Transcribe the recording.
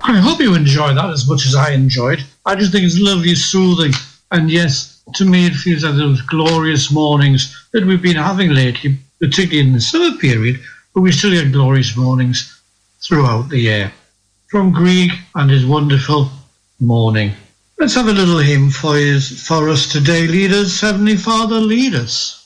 I hope you enjoy that as much as I enjoyed. I just think it's lovely, soothing, and yes, to me it feels like those glorious mornings that we've been having lately, particularly in the summer period, but we still get glorious mornings throughout the year. From Grieg and his wonderful Morning. Let's have a little hymn for us today. Lead us, Heavenly Father, lead us.